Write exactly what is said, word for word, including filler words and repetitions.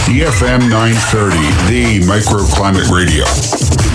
E F M nine thirty, the Microclimate Radio.